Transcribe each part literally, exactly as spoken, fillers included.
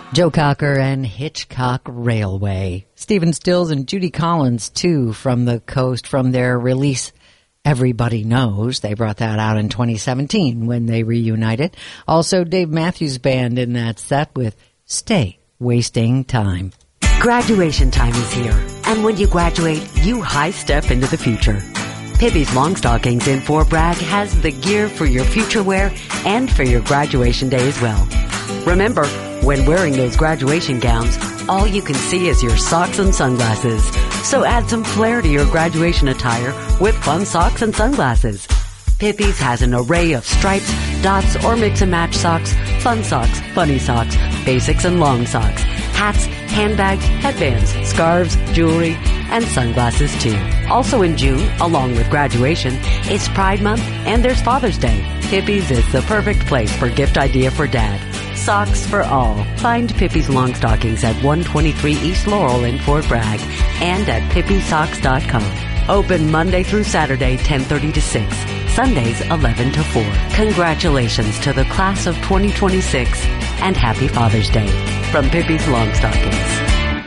Joe Cocker and Hitchcock Railway. Stephen Stills and Judy Collins, too, from the coast, from their release Everybody Knows. They brought that out in twenty seventeen when they reunited. Also, Dave Matthews Band in that set with Stay Wasting Time. Graduation time is here, and when you graduate, you high step into the future. Pippi's Long Stockings in Fort Bragg has the gear for your future wear and for your graduation day as well. Remember, when wearing those graduation gowns, all you can see is your socks and sunglasses. So add some flair to your graduation attire with fun socks and sunglasses. Pippi's has an array of stripes, dots, or mix and match socks, fun socks, funny socks, basics and long socks, hats, handbags, headbands, scarves, jewelry, and sunglasses too. Also in June, along with graduation, it's Pride Month and there's Father's Day. Pippi's is the perfect place for gift idea for Dad. Socks for all. Find Pippi's Long Stockings at one twenty-three East Laurel in Fort Bragg and at pippi socks dot com. Open Monday through Saturday, ten thirty to six. Sundays, eleven to four. Congratulations to the class of twenty twenty-six and happy Father's Day from Pippi's Long Stockings.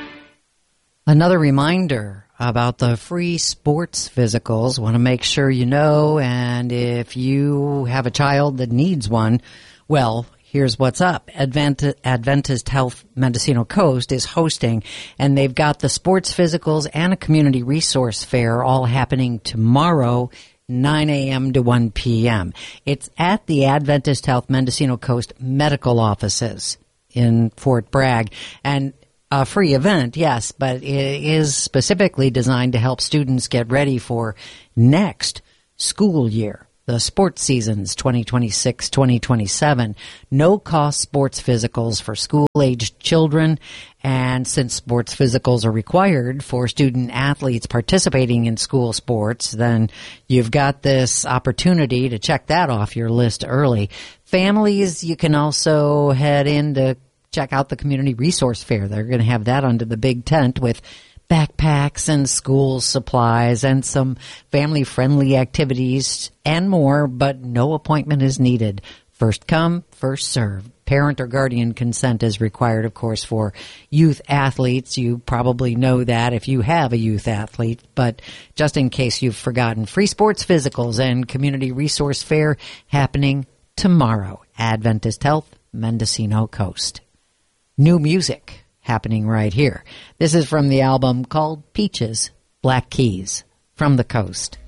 Another reminder about the free sports physicals. Want to make sure you know, and if you have a child that needs one, well, here's what's up. Advent, Adventist Health Mendocino Coast is hosting, and they've got the sports physicals and a community resource fair all happening tomorrow, nine a.m. to one p.m. It's at the Adventist Health Mendocino Coast medical offices in Fort Bragg. And a free event, yes, but it is specifically designed to help students get ready for next school year. The sports seasons twenty twenty-six twenty twenty-seven, no-cost sports physicals for school-aged children, and since sports physicals are required for student athletes participating in school sports, then you've got this opportunity to check that off your list early. Families, you can also head in to check out the Community Resource Fair. They're going to have that under the big tent with backpacks and school supplies and some family-friendly activities and more, but no appointment is needed. First come, first served. Parent or guardian consent is required, of course, for youth athletes. You probably know that if you have a youth athlete, but just in case you've forgotten, free sports physicals and Community Resource Fair happening tomorrow. Adventist Health, Mendocino Coast. New music happening right here. This is from the album called Peaches, Black Keys, from the coast.